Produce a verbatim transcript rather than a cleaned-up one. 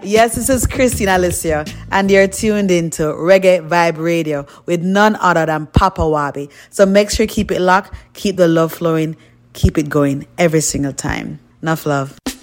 Yes, this is Christine Alicia, and you're tuned into Reggae Vibe Radio with none other than Papa Wabi. So make sure you keep it locked, keep the love flowing, keep it going every single time. Enough love.